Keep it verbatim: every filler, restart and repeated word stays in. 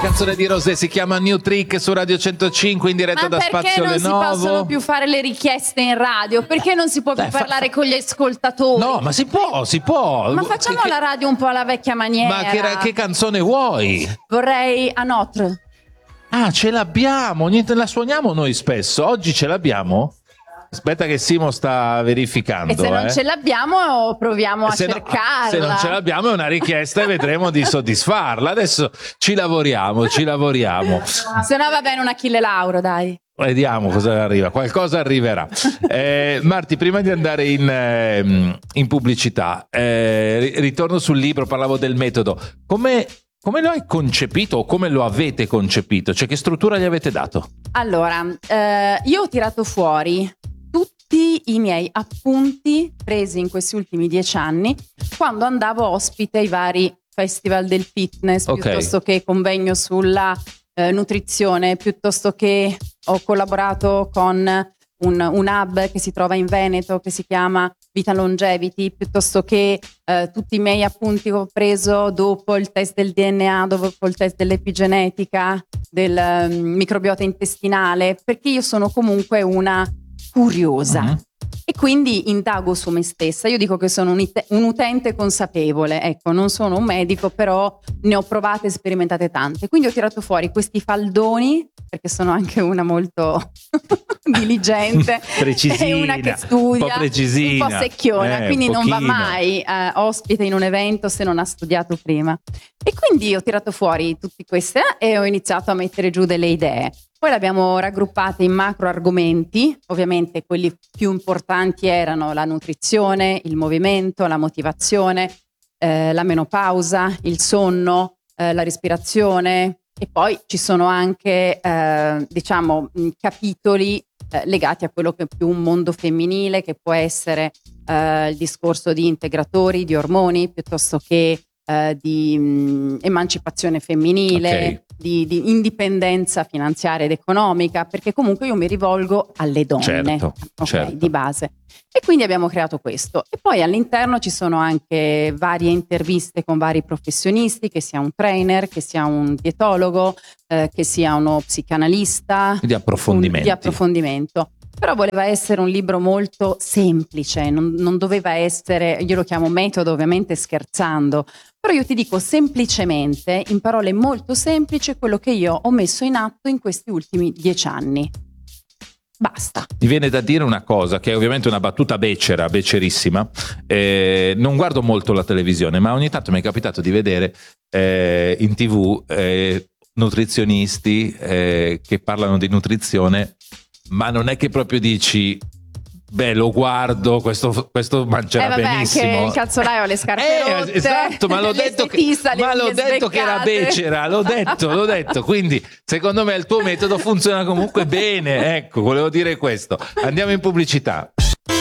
canzone di Rosé si chiama New Trick su Radio centocinque in diretta Ma da Spazio perché non Lenovo. si possono più fare le richieste in radio? Perché non si può più Beh, fa- parlare con gli ascoltatori? No, ma si può, si può. Ma facciamo Che- la radio un po' alla vecchia maniera. Ma che, che canzone vuoi? Vorrei a Notre. Ah, ce l'abbiamo, niente, la suoniamo noi spesso. Oggi ce l'abbiamo? Aspetta che Simo sta verificando. E se non eh. ce l'abbiamo proviamo a se no- cercarla. se non ce l'abbiamo è una richiesta e vedremo di soddisfarla. Adesso ci lavoriamo, ci lavoriamo. Se no va bene un Achille Lauro, dai. Vediamo cosa arriva, qualcosa arriverà. Eh, Marti, prima di andare in, ehm, in pubblicità, eh, ri- ritorno sul libro, parlavo del metodo. Come, come lo hai concepito o come lo avete concepito? Cioè, che struttura gli avete dato? Allora, eh, io ho tirato fuori tutti i miei appunti presi in questi ultimi dieci anni quando andavo ospite ai vari festival del fitness, Ok. piuttosto che convegno sulla eh, nutrizione, piuttosto che ho collaborato con un, un hub che si trova in Veneto che si chiama Vita Longevity, piuttosto che eh, tutti i miei appunti che ho preso dopo il test del D N A, dopo il test dell'epigenetica, del um, microbiota intestinale, perché io sono comunque una curiosa. Mhm. E quindi indago su me stessa. Io dico che sono un, ite- un utente consapevole, ecco, non sono un medico, però ne ho provate e sperimentate tante. Quindi ho tirato fuori questi faldoni, perché sono anche una molto diligente, Precisina, e una che studia, un po' precisina. un po' secchiona, Eh, quindi un non va pochino. mai eh, ospite in un evento se non ha studiato prima. E quindi ho tirato fuori tutti queste e ho iniziato a mettere giù delle idee. Poi le abbiamo raggruppate in macro argomenti, ovviamente quelli più importanti erano la nutrizione, il movimento, la motivazione, eh, la menopausa, il sonno, eh, la respirazione, e poi ci sono anche eh, diciamo mh, capitoli eh, legati a quello che è più un mondo femminile, che può essere eh, il discorso di integratori, di ormoni, piuttosto che eh, di mh, emancipazione femminile, Ok. di, di indipendenza finanziaria ed economica, perché comunque io mi rivolgo alle donne, Certo, ok, certo. di base. E quindi abbiamo creato questo. E poi all'interno ci sono anche varie interviste con vari professionisti, che sia un trainer, che sia un dietologo, eh, che sia uno psicanalista. Di approfondimenti. Un- di approfondimento. Però voleva essere un libro molto semplice, non, non doveva essere, io lo chiamo metodo ovviamente scherzando, però io ti dico semplicemente, in parole molto semplici, quello che io ho messo in atto in questi ultimi dieci anni. Basta. Mi viene da dire una cosa, che è ovviamente una battuta becera, becerissima. Eh, non guardo molto la televisione, ma ogni tanto mi è capitato di vedere eh, in tv eh, nutrizionisti eh, che parlano di nutrizione, ma non è che proprio dici, beh, lo guardo, questo, questo mangerà Eh vabbè, benissimo. anche il calzolaio ha le scarpe Eh, rotte, esatto, ma l'ho detto che, l'estetista le ma l'ho unghie detto che era sveccate. becera, l'ho detto, l'ho detto. Quindi, secondo me, il tuo metodo funziona comunque bene. Ecco, volevo dire questo. Andiamo in pubblicità.